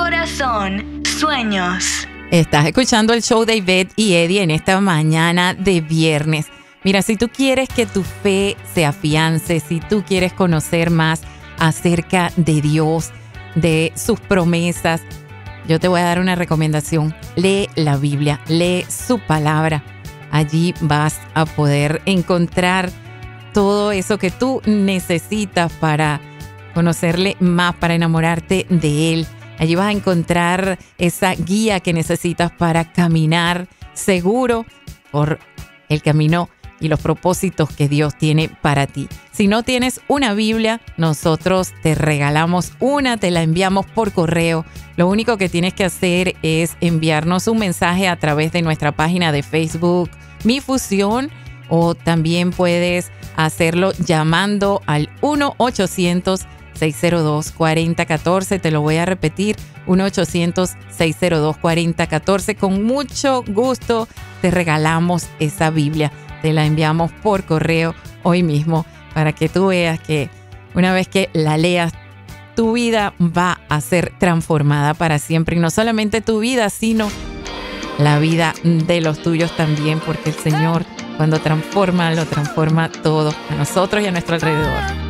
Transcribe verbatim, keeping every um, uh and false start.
corazón, sueños. Estás escuchando el show de Ivette y Eddie en esta mañana de viernes. Mira, si tú quieres que tu fe se afiance, si tú quieres conocer más acerca de Dios, de sus promesas, yo te voy a dar una recomendación. Lee la Biblia, lee su palabra. Allí vas a poder encontrar todo eso que tú necesitas para conocerle más, para enamorarte de Él. Allí vas a encontrar esa guía que necesitas para caminar seguro por el camino y los propósitos que Dios tiene para ti. Si no tienes una Biblia, nosotros te regalamos una, te la enviamos por correo. Lo único que tienes que hacer es enviarnos un mensaje a través de nuestra página de Facebook, Mi Fusión, o también puedes hacerlo llamando al uno ochocientos, seis cero dos, cuatro cero uno cuatro. Te lo voy a repetir, uno ochocientos, seis cero dos, cuatro cero uno cuatro. Con mucho gusto te regalamos esa Biblia. Te la enviamos por correo hoy mismo para que tú veas que una vez que la leas, tu vida va a ser transformada para siempre. Y no solamente tu vida, sino la vida de los tuyos también, porque el Señor, cuando transforma, lo transforma todo a nosotros y a nuestro alrededor.